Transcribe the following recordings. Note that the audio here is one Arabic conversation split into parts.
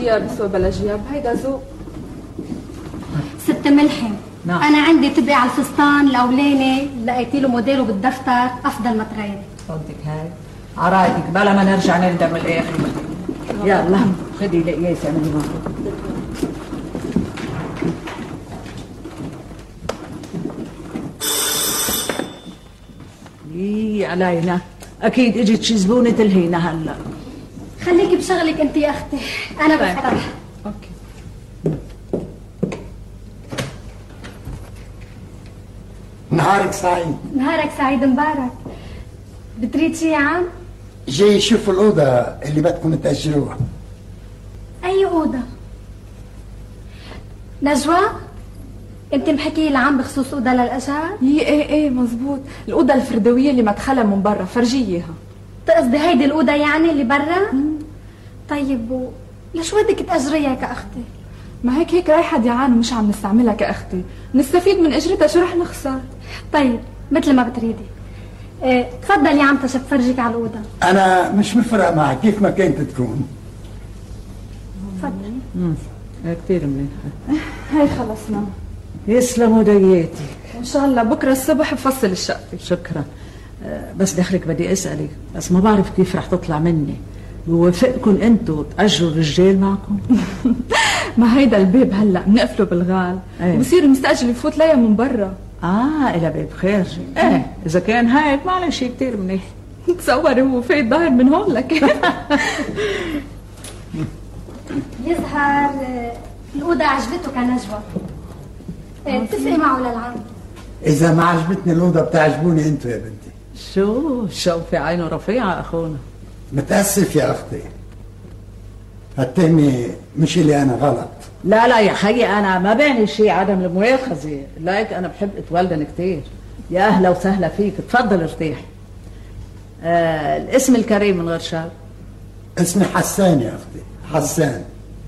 جياب بسوى بلا جياب، هيدا ذوق. ست ملحم، نعم. أنا عندي تبقي على الفستان الأولاني لقيتي له موديله بالدفتر أفضل ما تغيري. صدق هاي عرايتك بلا ما نرجع نندم الآخر. يلا خدي لقياس اعملي معه. ايه علينا، اكيد اجت شي زبونه تلهينا هلا. خليكي بشغلك انت يا اختي، انا بفتح. اوكي. نهارك سعيد. نهارك سعيد مبارك. بتريد شي يا عم؟ جاي شوف الأوضة اللي بدكم تأجروها. أي أوضة؟ نجوى؟ أنت محكي لعم بخصوص أوضة للأجار؟ ايه مزبوط، الأوضة الفردوية اللي مدخلها من برا، فرجيه اياها. تقصدي هيدي الأوضة يعني اللي برا؟ طيب ليش بدك تأجريها كأختي؟ ما هيك رايحة ديعان ومش عم نستعملها كأختي، نستفيد من أجرتها، شو رح نخسر؟ طيب مثل ما بتريدي. تفضل يا عم تشب فرجيك على الأوضة. أنا مش مفرق معي كيف ما كانت تكون. تفضل. كثير منيحة. هاي خلصنا. يسلموا دياتي. إن شاء الله بكرة الصبح بفصل الشقة. شكرا. بس دخلك بدي أسألك، بس ما بعرف كيف رح تطلع مني. بوافقكم انتوا تأجروا الرجال معكم؟ ما هيدا الباب هلا بنقفله بالغال، وبصير المستأجر يفوت ليا من برا. إلى باب خارجي. إذا كان هيك معلش شيء كتير منيح. تصوري هو فايت ظاهر من هون لك. يظهر الأوضة عجبته كنجوى. اتفقي معه للعام. إذا ما عجبتني الأوضة بتعجبوني أنتوا يا بنتي. شو في عينه رفيعة أخونا. متأسف يا أختي، هالتهمة مش اللي أنا غلط. لا يا خيي، أنا ما بعني شيء عدم المؤاخذة، لايك أنا بحب أتولدن كتير. يا أهلا وسهلا فيك، تفضل ارتاح. الاسم الكريم من غير شر. اسمي حسان يا أختي، حسان.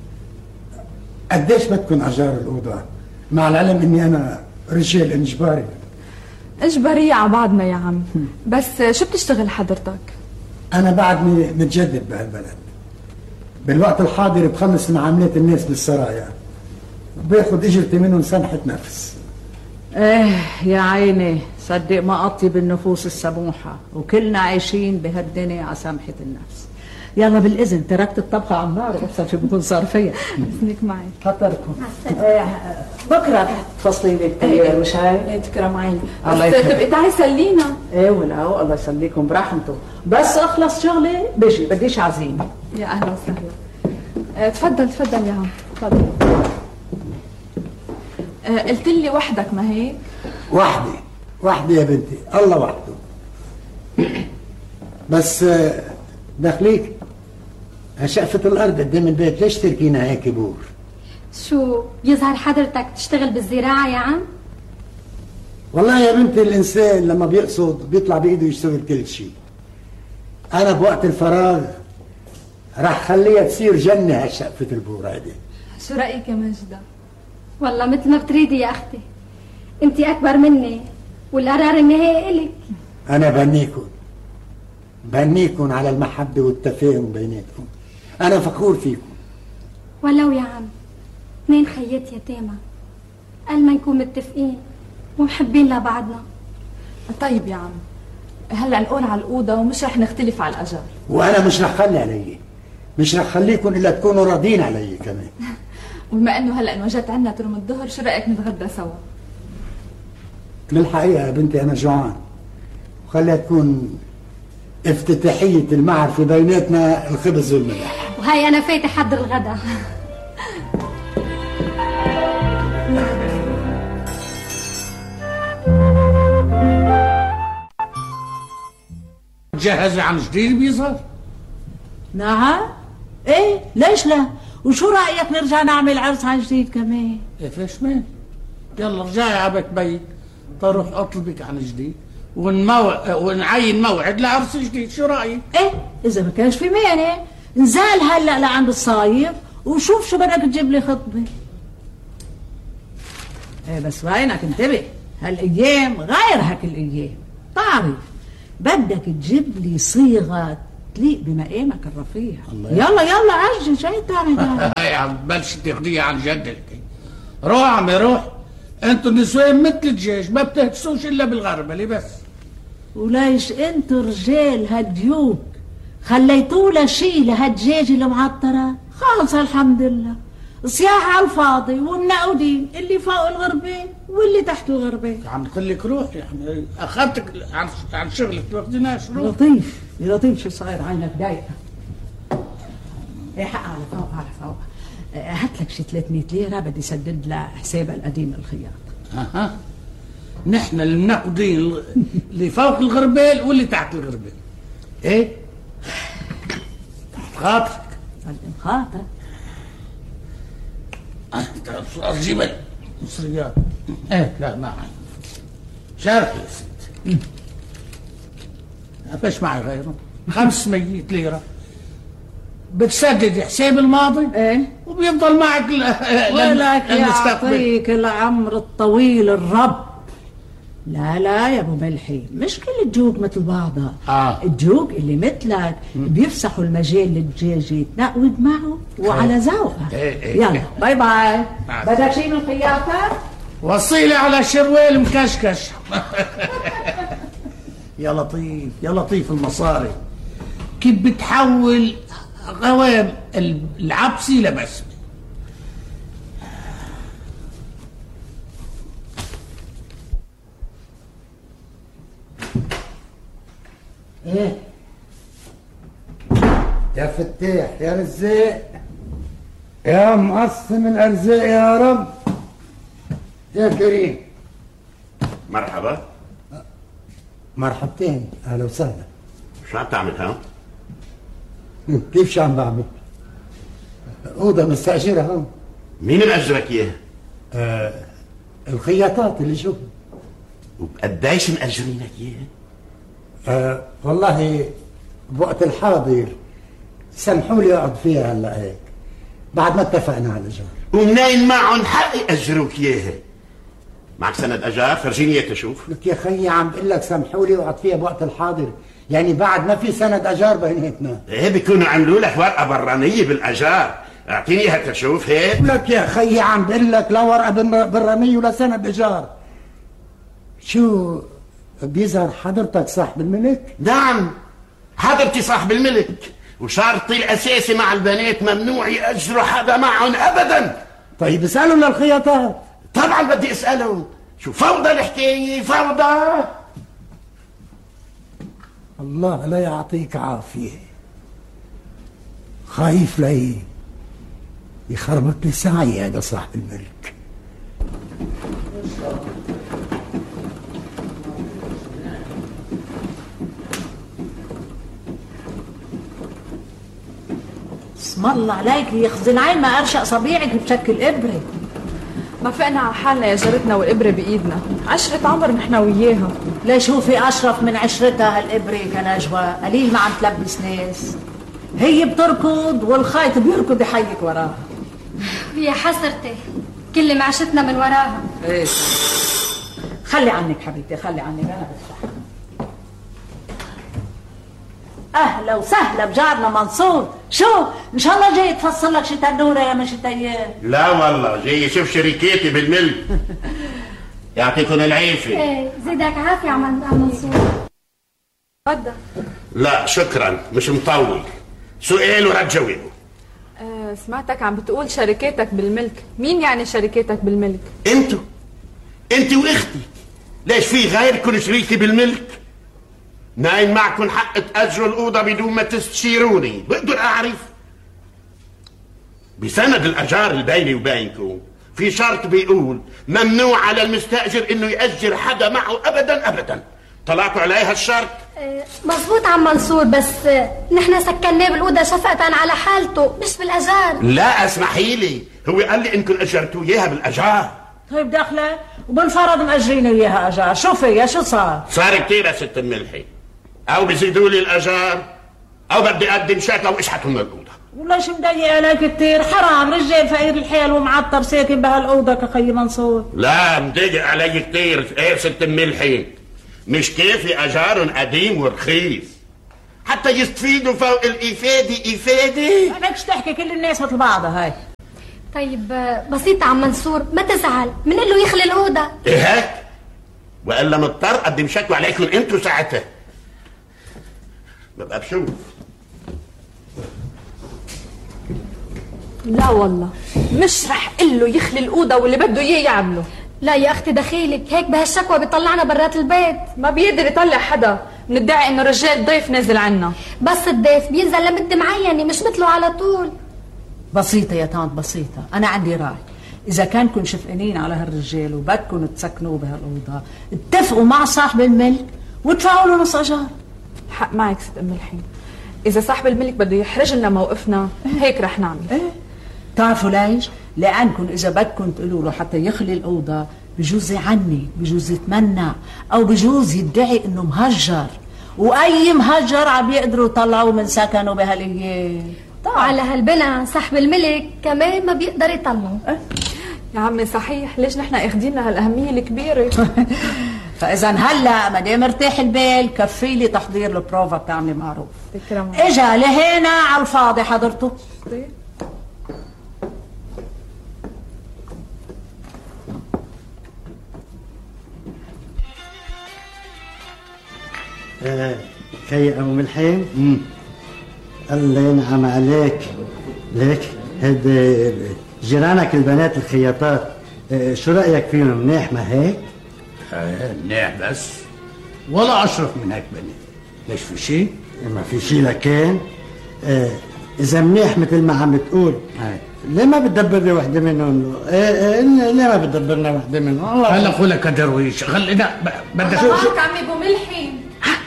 قديش بدكم أجار الأوضة؟ مع العلم إني أنا رجال إجباري. إجبارية على بعضنا يا عم، بس شو بتشتغل حضرتك؟ أنا بعدني متجدد بهالبلد. بالوقت الحاضر بخلص معاملات الناس بالسرايا، باخد اجرتي منهم سمحة نفس. يا عيني، صدق ما أطيب النفوس السموحة، وكلنا عايشين بهالدنيا على سمحة النفس. يلا بالإذن، تركت الطبخة على النار أحسن شو بكون صار فيها. إذنك معي. خطركم. بكرة تفصلي لي كتير مش هاي؟ تكرم عيني. الله بس تبقي تعي سلينا. ولا الله يسليكم برحمته، بس أخلص شغلي بيجي، بديش عزيمة. يا أهلا وسهلا. تفضل يا عم، تفضل. قلت لي وحدك ما هيك؟ وحدي يا بنتي، الله وحده. بس دخليك شقفة الأرض قدام البيت، ليش تركينا هيك بور؟ شو يظهر حضرتك تشتغل بالزراعة يا عم؟ والله يا بنتي الإنسان لما بيقصد بيطلع بإيده يشتغل كل شيء. أنا بوقت الفراغ راح خليها تصير جنة هالشقفة البور هيدي. شو رأيك يا مجدة؟ والله مثل ما بتريدي يا أختي، أنت أكبر مني والقرار النهائي إلك. أنا بهنيكم على المحبة والتفاهم بيناتكم، أنا فخور فيكم. ولو يا عم 2 خيات يتامى، قال ما نكون متفقين ومحبين لبعضنا. طيب يا عم، هلا نقول على الأوضة ومش رح نختلف على الأجار. وأنا مش رح خلي علي، مش رح خليكم إلا تكونوا راضين علي كمان. وبما إنه هلا انوجدت عنا ترم الظهر، شو رأيك نتغدى سوا؟ للحقيقة يا بنتي أنا جوعان، وخليها تكون افتتاحية المعرفة بيناتنا الخبز والملح. وهاي أنا فايتة حضر الغدا. جهزي عن جديد بيظهر؟ نعم؟ ليش لا؟ وشو رأيك نرجع نعمل عرس عن جديد كمان؟ فيش مال؟ يلا رجعي على بيت تروح اطلبك عن جديد ونعين موعد لعرس جديد، شو رأيك؟ إذا ما كانش في مانع نزال هلا لعند الصاير وشوف شو بدك تجيب لي خطبة. بس وينك انتبه، هالأيام غير هاك الأيام، تعرف بدك تجيب لي صيغة تليق بمقامك الرفيع. يلا يلا عجل، شاي تعمل يا عم بلش تاخديها عن جد. روح عمي روح، انتوا النسوان مثل الدجاج ما بتهتسوش الا بالغربله بس. وليش انتوا رجال هالديوك خليتوا له شي لهالدجاج المعطره؟ خلص الحمد لله، صياح على الفاضي والنقودين اللي فوق الغربين واللي تحت الغربين. عم خليك روح يا عمي، اخذتك عن شغلك تاخذيناش. روح لطيف يا لطيف، شو صاير عينك ضايقه؟ ايه حق على فوق على فوق. هات لك شي 300 ليره بدي سدد لها حسابها القديم الخياط. اها نحن المنقدين اللي فوق الغربال واللي تحت الغربال. ايه تحت خاطرك. سلم خاطرك. جيب المصريات. ايه لا ما عندي شرح يا ست. ما فيش معي غيره. 500 ليره بتسدد حساب الماضي. ايه وبيفضل معك ولك يعطيك العمر الطويل الرب. لا لا يا ابو ملحي، مش كل الدجوج مثل بعضها. الدجوج اللي مثلك بيفسحوا المجال للدجاج يتنقود معه وعلى ذوقها. يلا باي باي. بدك شيء من الخياطه؟ وصيلي على شروال مكشكش. يا لطيف يا لطيف المصاري كيف بتحول غوام العبسي لبسمة. ايه يا فتاح يا رزاق يا مقسم الارزاق يا رب يا كريم. مرحبا. مرحبتين، اهلا وسهلا. شو عم تعمل ها؟ كيف شو عم بعمل؟ اوضه مستاجره هون. مين مأجرك اياها؟ الخياطات اللي شوف. وبقديش مأجرينك اياها؟ والله بوقت الحاضر سمحوا لي اقعد فيها هلا هيك بعد ما اتفقنا على الايجار. ومنين معهم حق يأجروك اياها؟ معك سند اجار؟ فرجيني اياه تشوف. لك يا خيي عم بقول لك سمحوا لي اقعد فيها بوقت الحاضر، يعني بعد ما في سند اجار بيناتنا. ايه بيكونوا عملوا لك ورقه برانيه بالاجار، اعطيني اياها تشوف هيك. لك يا خيي عم بقول لك لا ورقه برانيه ولا سند اجار. شو بيظهر حضرتك صاحب الملك؟ نعم حضرتي صاحب الملك، وشرطي الاساسي مع البنات ممنوع يأجروا حدا معهم ابدا. طيب اسالوا للخياطات. طبعا بدي اسالهم. شو فوضى الحكايه فوضى. الله لا يعطيك عافيه، خايف لي يخربط لي سعي هذا صاحب الملك. اسم الله عليك يخزن عين ما ارشق صبيعك بشكل ابره. ما فقنا على حالنا يا جارتنا والإبرة بإيدنا، عشرة عمر نحن وياها. ليش هو في أشرف من عشرتها هالإبرة كنجوى؟ قليل ما عم تلبس ناس. هي بتركض والخيط بيركض يحيك وراها. يا حسرتي كل معشتنا من وراها. ايه خلي عنك حبيبتي، خلي عنك، أنا بفتح. أهلا وسهلا بجارنا منصور. شو إن شاء الله جاي تفصل لك شي تنورة يا مش تيار؟ لا والله جاي يشوف شركاتي بالملك. يعطيكم العافية. ايه زيدك عافية عم منصور. تفضل. لا شكرا مش مطول. سؤال ورد جوابه. سمعتك عم بتقول شركاتك بالملك، مين يعني شركاتك بالملك؟ انت واختي. ليش في غيركم شريكي بالملك؟ ناين معكم حق تأجروا الأوضة بدون ما تستشيروني، بقدر أعرف؟ بسند الأجار اللي بيني وبينكم في شرط بيقول ممنوع على المستأجر إنه يأجر حدا معه أبدا أبدا. طلعتوا عليها الشرط؟ مظبوط عم منصور، بس نحن سكناه بالأوضة شفقة على حالته مش بالأجار. لا اسمحي لي، هو قال لي إنكم أجرتوا إياها بالأجار. طيب داخله وبالفرض مأجرين إياها أجار، شو فيها شو صار؟ صار كتير يا ست الملحي، أو بيزيدوا لي الأجار أو بدي أقدم شكوى وإشحتهم من الأوضة. وليش مضايق عليك كتير؟ حرام رجال فقير الحيل ومعطر ساكن بهالأوضة كخي منصور. لا مضايق علي كتير. إيه ست الملحي، مش كيفي أجار قديم ورخيص. حتى يستفيدوا فوق الإفادة. مالكش تحكي كل الناس مثل بعضها هاي. طيب بسيطة عم منصور، ما تزعل، منقول له يخلي الأوضة. إيه هيك؟ وإلا مضطر أقدم شكوى عليكم أنتوا ساعتها. ببقى بشوف. لا والله مش رح قل له يخلي الأوضة واللي بده إياه يعمله. لا يا أختي دخيلك، هيك بهالشكوى بيطلعنا برات البيت. ما بيقدر يطلع حدا، بندعي إنه رجال ضيف نازل عنا. بس الضيف بينزل لمدة معينة، مش مثله على طول. بسيطة يا طنط بسيطة، أنا عندي رأي. إذا كانكم شفقانين على هالرجال وبدكم تسكنوه بهالأوضة، اتفقوا مع صاحب الملك وادفعوا له نص أجار. حق معك ست أم الحين، إذا صاحب الملك بده يحرج لنا موقفنا هيك رح نعمل. إيه؟ تعرفوا ليش؟ لأنكم إذا بدكم تقولوا له حتى يخلي الأوضة بجوز يعني، بجوز يتمنى، أو بجوز يدعي إنه مهجر، وأي مهجر عم يقدروا يطلعوه من سكنه بهالأيام. وعلى هالبناء صاحب الملك كمان ما بيقدر يطلعه. يا عمي صحيح، ليش نحن اخذين هالأهمية الكبيرة؟ فإذا هلا ما دام مرتاح البال كفي لي تحضير البروفا بتعملي معروف. تكرم. اجا لهنا على الفاضي حضرته. خي أبو ملحم. الله ينعم عليك. ليك هاد جيرانك البنات الخياطات، شو رأيك فيهم؟ منيح ما هيك؟ منيح بس ولا أشرف من هيك بنات. ليش في شيء؟ ما في شيء، لكن إذا منيح مثل ما عم تقول ليه ما بتدبرني وحدة منهم؟ ليه ما بتدبرنا وحدة منهم؟ هلا خلك يا درويش، خلينا بدك شو عمي ابو ملحم.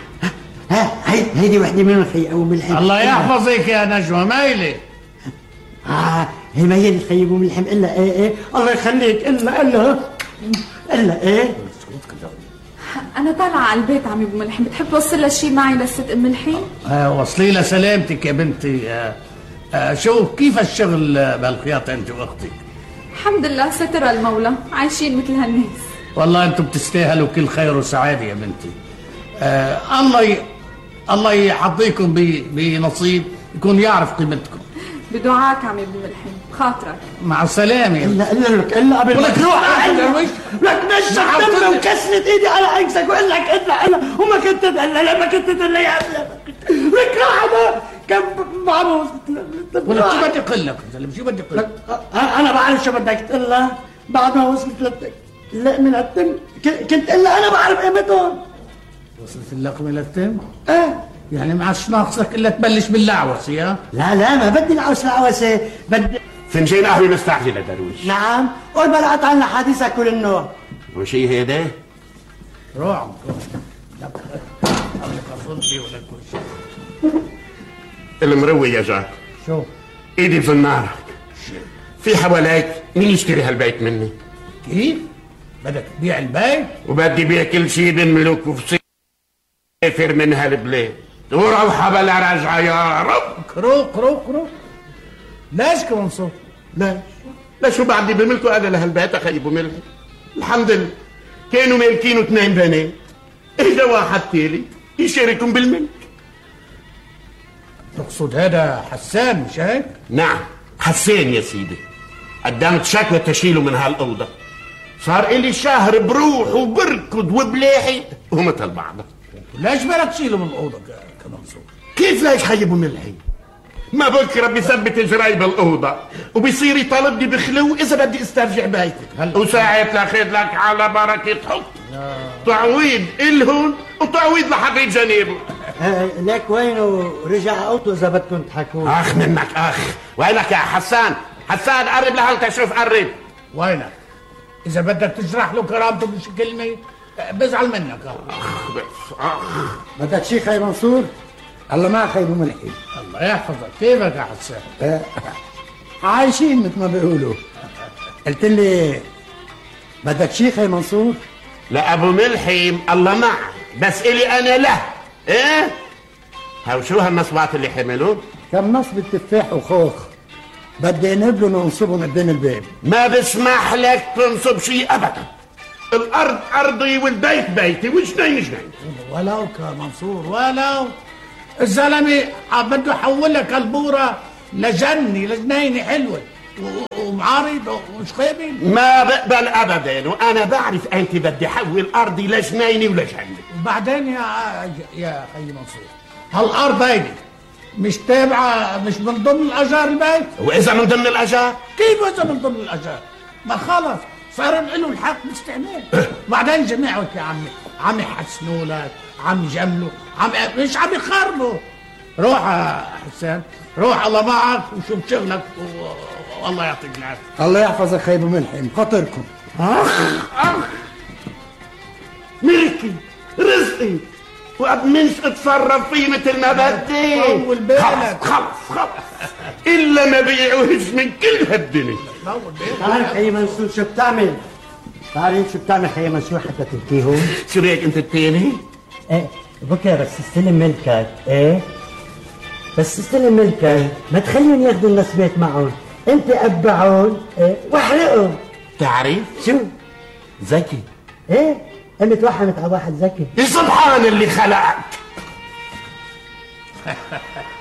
هيدي وحدة منهم خي أبو ملحم. الله يحفظك يا نجوى مايلة. هي ما هي اللي خي أبو ملحم إلا إيه الله يخليك إلا إيه. أنا طالعة على البيت عمي أبو ملحم، بتحب توصل لها شيء معي لست أم الحين؟ وصلي لها سلامتك يا بنتي. شو كيف الشغل بالخياطة أنت وأختك؟ الحمد لله ستر المولى، عايشين مثل هالناس. والله أنتم بتستاهلوا كل خير وسعادة يا بنتي. الله يحظيكم بنصيب يكون يعرف قيمتكم. بدعاك عمي ابن ملحم، بخاطرك. مع السلامة. إلا قبل ما تروح لك مشت دمي وكسرت إيدي على عكسك وقال لك إلا وما كنت إلا ما كنت إلا يا لك راح أنا كم بعمل ولا شو بدي أقول لك؟ شو بدي أقول لك؟ أنا بعرف شو بدك تقول بعد ما وصلت لك لا من التم كنت إلا أنا بعرف قيمتهم. وصلت اللقمة للتم؟ يعني ما عادش ناقصك الا تبلش باللعوسه يا؟ لا ما بدي العوسه، بدي فنجان قهوه مستعجله درويش. نعم، قول بلعت عنا حديثك كل النوع. وشي هيدا؟ روح لك اصلي ولا كل شيء. المروي يا جاك. شو؟ ايدي بزنارك. في حواليك مين يشتري هالبيت مني؟ كيف؟ بدك تبيع البيت؟ وبدي بيع كل شيء بنملك وفي سافر من هالبلاد وروحها بلا رجعة يا رب. روح ليش كمنصور؟ ليش بعدي بملكه هذا لهالبيت اخي ابو ملحم؟ الحمد لله كانوا مالكينه 2 بنات، اجا واحد تالي يشاركهم بالملك. تقصد هذا حسان مش هيك؟ نعم حسان يا سيدي. قدمت شكوى تشيله من هالاوضه، صار الي شهر بروح وبركض وبلاحي ومثل بعضه. ليش بدك تشيله من الاوضه كمنصور؟ كيف ليش حي ابو ملحم؟ ما بكره بيثبت اجراي بالاوضه وبيصير يطالبني بخلو اذا بدي استرجع بيتك، وساعات لاخذ لك على بركه حط تعويض الهن وتعويض لحبيب جنيبه. ليك وينه رجع اوضته اذا بدكم تحكوا. اخ منك اخ، وينك يا حسان؟ حسان قرب لهون شوف قرب. وينك؟ اذا بدك تجرح له كرامته بشي كلمه بزعل منك. بدك شيء خي منصور؟ الله ما خي ابو ملحم. الله يحفظك. كيفك يا حسان؟ عايشين مثل ما بيقولوا. قلت لي بدك شيء خي منصور؟ لا ابو ملحم الله معي، بس الي انا له. ايه هاو شو هالنصبات اللي حملون؟ كم نصب تفاح وخوخ بدي نقبلهم ونصبهم قدام الباب. ما بسمح لك تنصب شيء ابدا. الارض ارضي والبيت بيتي، وجنين ولو كمنصور ولو الزلمه بده يحولك البوره لجنينه حلوه ومعارض ومش قابل. ما بقبل ابدا، وانا بعرف انت بدي احول ارضي لجنينه ولجنه. وبعدين يا خي منصور، هالارض هيدي مش تابعه، مش من ضمن الاجار البيت. واذا من ضمن الاجار؟ كيف اذا من ضمن الاجار؟ ما خلص صار له الحق باستعمال. بعدين جماعه يا عم يحسنوا لك، عم يجملوا، مش عم يخربوا. روح يا حسان، روح الله معك وشوف شغلك والله يعطيك العافيه. الله يحفظك خي ابو ملحم، خاطركم. ملكي رزقي وابمنش اتصرف فيه مثل ما بدي. طول بالك. خلص الا ما بيعوهش من كل هالدنيا. تعرف خي منصور شو بتعمل؟ تعرف شو بتعمل خي منصور حتى تبكيهم؟ شو رايك انت التاني؟ ايه بكره بس استلم ملكك. ايه بس استلم ملكك، ما تخليهم ياخذوا النسبات معهم، انت قبعهم واحرقهم. تعرف شو؟ ذكي. ايه قمت وحمت على واحد ذكي. سبحان اللي خلقك.